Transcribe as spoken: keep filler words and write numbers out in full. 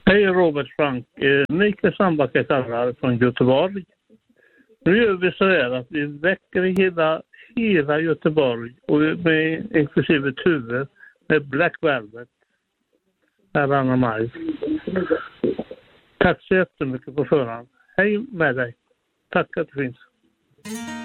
Hej Robert Frank, eh, Mikael Sandbacka kallar från Göteborg. Nu gör vi så här att vi väcker hela, hela Göteborg och med, inklusive Tuve med Black Velvet här Anna Maj. Tack så jättemycket på förhand. Hej med dig. Tack att du finns.